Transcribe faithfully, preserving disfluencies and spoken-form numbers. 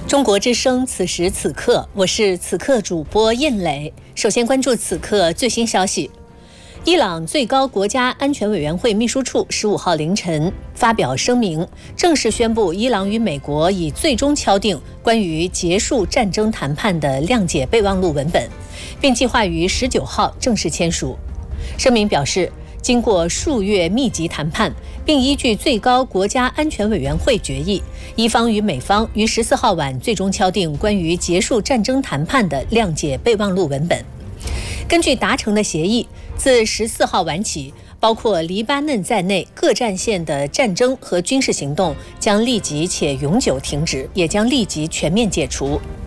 中国之声，此时此刻，我是此刻主播燕磊。首先关注此刻最新消息。伊朗最高国家安全委员会秘书处十五号凌晨发表声明，正式宣布伊朗与美国已最终敲定关于结束战争谈判的谅解备忘录文本，并计划于十九号正式签署。声明表示，经过数月密集谈判，并依据最高国家安全委员会决议，伊方与美方于十四号晚最终敲定关于结束战争谈判的谅解备忘录文本。根据达成的协议，自十四号晚起，包括黎巴嫩在内各战线的战争和军事行动将立即且永久停止，也将立即全面解除。